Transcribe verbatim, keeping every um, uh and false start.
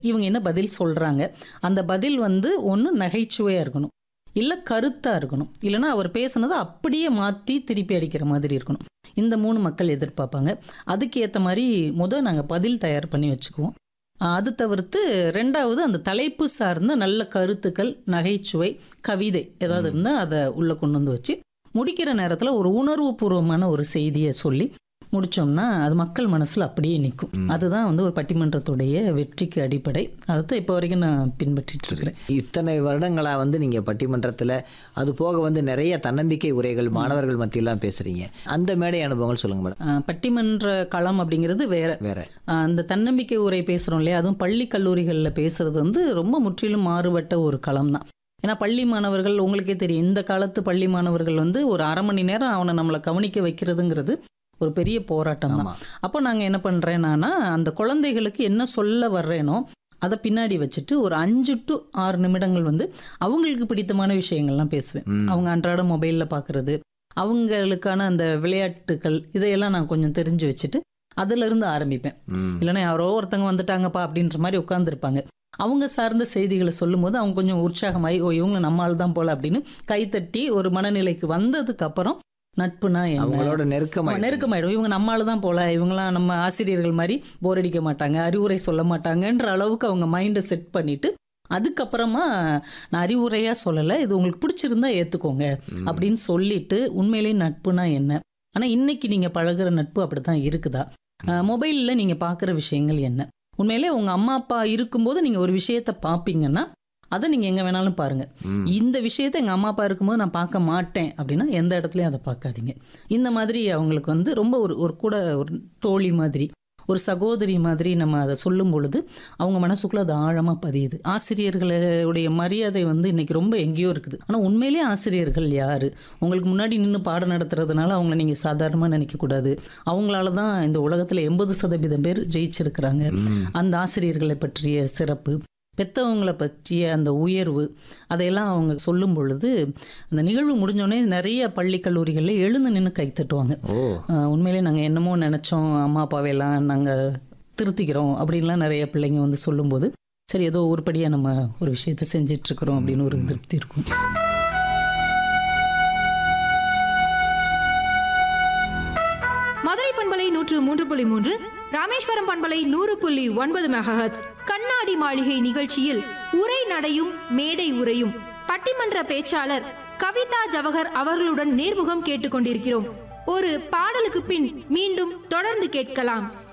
இவங்க என்ன பதில் சொல்றாங்க, அந்த பதில் வந்து ஒன்று நகைச்சுவையாக இருக்கணும், இல்லை கருத்தாக இருக்கணும், இல்லைனா அவர் பேசுனதை அப்படியே மாற்றி திருப்பி அடிக்கிற மாதிரி இருக்கணும். இந்த மூணு மக்கள் எதிர்பார்ப்பாங்க. அதுக்கு ஏற்ற மாதிரி முதல் நாங்கள் பதில் தயார் பண்ணி வச்சுக்குவோம். அது தவிர்த்து ரெண்டாவது அந்த தலைப்பு சார்ந்த நல்ல கருத்துக்கள், நகைச்சுவை, கவிதை ஏதாவது இருந்தால் அதை உள்ளே கொண்டு வந்து வச்சு முடிக்கிற நேரத்தில் ஒரு உணர்வு பூர்வமான ஒரு செய்தியை சொல்லி முடித்தோம்னா அது மக்கள் மனசில் அப்படியே நிற்கும். அதுதான் வந்து ஒரு பட்டிமன்றத்துடைய வெற்றிக்கு அடிப்படை. அதைத்தான் இப்போ வரைக்கும் நான் பின்பற்றிட்டு இருக்கிறேன். இத்தனை வருடங்களாக வந்து நீங்கள் பட்டிமன்றத்தில் அது போக வந்து நிறைய தன்னம்பிக்கை உரைகள் மாணவர்கள் மத்தியெல்லாம் பேசுகிறீங்க. அந்த மேடை அனுபவங்கள் சொல்லுங்கள் மேடம். பட்டிமன்ற களம் அப்படிங்கிறது வேற வேற அந்த தன்னம்பிக்கை உரை பேசுகிறோம் இல்லையா, அதுவும் பள்ளி கல்லூரிகளில் பேசுகிறது வந்து ரொம்ப முற்றிலும் மாறுபட்ட ஒரு களம் தான். ஏன்னா பள்ளி மாணவர்கள் உங்களுக்கே தெரியும், இந்த காலத்து பள்ளி மாணவர்கள் வந்து ஒரு அரை மணி நேரம் அவனை நம்மளை கவனிக்க வைக்கிறதுங்கிறது ஒரு பெரிய போராட்டம் தான். அப்போ நாங்கள் என்ன பண்ணுறேன்னா, அந்த குழந்தைகளுக்கு என்ன சொல்ல வர்றேனோ அதை பின்னாடி வச்சுட்டு ஒரு அஞ்சு டு ஆறு நிமிடங்கள் வந்து அவங்களுக்கு பிடித்தமான விஷயங்கள்லாம் பேசுவேன். அவங்க அன்றாட மொபைலில் பார்க்குறது, அவங்களுக்கான அந்த விளையாட்டுகள், இதையெல்லாம் நான் கொஞ்சம் தெரிஞ்சு வச்சுட்டு அதிலிருந்து ஆரம்பிப்பேன். இல்லைன்னா யாரோ ஒருத்தங்க வந்துட்டாங்கப்பா அப்படின்ற மாதிரி உட்காந்துருப்பாங்க. அவங்க சார்ந்த செய்திகளை சொல்லும்போது அவங்க கொஞ்சம் உற்சாகமாகி, ஓ இவங்க நம்மால் தான் போல அப்படின்னு கைத்தட்டி ஒரு மனநிலைக்கு வந்ததுக்கு அப்புறம் நட்புனா அவங்களோட நெருக்கமா நெருக்கமாயிடும். இவங்க நம்மால் தான் போல, இவங்களாம் நம்ம ஆசிரியர்கள் மாதிரி போர் அடிக்க மாட்டாங்க, அறிவுரை சொல்ல மாட்டாங்கன்ற அளவுக்கு அவங்க மைண்டை செட் பண்ணிட்டு அதுக்கப்புறமா நான் அறிவுரையாக சொல்லலை, இது உங்களுக்கு பிடிச்சிருந்தா ஏற்றுக்கோங்க அப்படின்னு சொல்லிட்டு உண்மையிலேயே நட்புனா என்ன, ஆனால் இன்னைக்கு நீங்கள் பழகுற நட்பு அப்படி தான் இருக்குதா, மொபைலில் நீங்கள் பார்க்குற விஷயங்கள் என்ன, உண்மையிலே உங்கள் அம்மா அப்பா இருக்கும்போது நீங்கள் ஒரு விஷயத்தை பார்ப்பீங்கன்னா அதை நீங்கள் எங்கே வேணாலும் பாருங்கள். இந்த விஷயத்தை எங்கள் அம்மா அப்பா இருக்கும்போது நான் பார்க்க மாட்டேன் அப்படின்னா எந்த இடத்துலையும் அதை பார்க்காதீங்க. இந்த மாதிரி அவங்களுக்கு வந்து ரொம்ப ஒரு ஒரு கூட ஒரு தோழி மாதிரி, ஒரு சகோதரி மாதிரி நம்ம அதை சொல்லும் பொழுது அவங்க மனசுக்குள்ளே அது ஆழமாக பதியுது. ஆசிரியர்களுடைய மரியாதை வந்து இன்றைக்கி ரொம்ப எங்கேயோ இருக்குது. ஆனால் உண்மையிலேயே ஆசிரியர்கள் யார், உங்களுக்கு முன்னாடி நின்று பாடம் நடத்துறதுனால அவங்கள நீங்கள் சாதாரணமாக நினைக்கக்கூடாது. அவங்களால தான் இந்த உலகத்தில் எண்பது சதவீதம் பேர் ஜெயிச்சிருக்கிறாங்க. அந்த ஆசிரியர்களை பற்றிய சிறப்பு, பெற்றவங்களை பற்றிய அந்த உயர்வு, அதையெல்லாம் அவங்க சொல்லும் பொழுது அந்த நிகழ்வு முடிஞ்சோடனே நிறைய பள்ளி கல்லூரிகளில் எழுந்து நின்று கை தட்டுவாங்க. உண்மையிலே நாங்கள் என்னமோ நினச்சோம், அம்மா அப்பாவையெல்லாம் நாங்கள் திருத்திக்கிறோம் அப்படின்லாம் நிறைய பிள்ளைங்க வந்து சொல்லும்போது சரி ஏதோ உருப்படியாக நம்ம ஒரு விஷயத்தை செஞ்சிட்ருக்குறோம் அப்படின்னு ஒரு திருப்தி இருக்கும். மதுரை பண்பலை நூற்று மூன்று புள்ளி மூன்று, ராமேஸ்வரம் பண்பலை நூறு புள்ளி ஒன்பது மெகாஹெர்ட்ஸ் கண்ணாடி மாளிகை நிகழ்ச்சியில் உரை நடையும் மேடை உரையும் பட்டிமன்ற பேச்சாளர் கவிதா ஜவஹர் அவர்களுடன் நேர்முகம் கேட்டுக்கொண்டிருக்கிறோம். ஒரு பாடலுக்கு பின் மீண்டும் தொடர்ந்து கேட்கலாம்.